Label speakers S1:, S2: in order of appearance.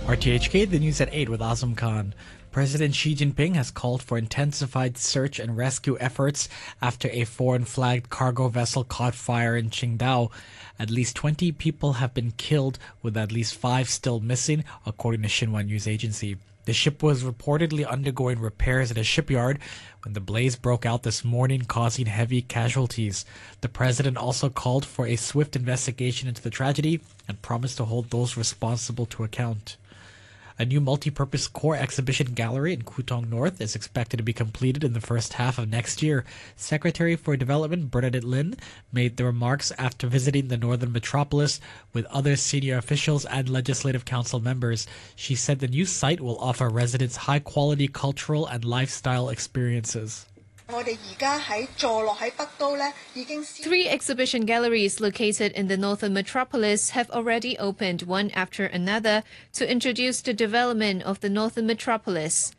S1: RTHK, the news at 8 with Azam Khan. President Xi Jinping has called for intensified search and rescue efforts after a foreign-flagged cargo vessel caught fire in Qingdao. At least 20 people have been killed, with at least 5 still missing, according to Xinhua News Agency. The ship was reportedly undergoing repairs at a shipyard when the blaze broke out this morning, causing heavy casualties. The president also called for a swift investigation into the tragedy and promised to hold those responsible to account. A new multi-purpose core exhibition gallery in Kutong North is expected to be completed in the first half of next year. Secretary for Development Bernadette Lin made the remarks after visiting the northern metropolis with other senior officials and legislative council members. She said the new site will offer residents high-quality cultural and lifestyle experiences.
S2: 3 exhibition galleries located in the northern metropolis have already opened one after another to introduce the development of the northern metropolis.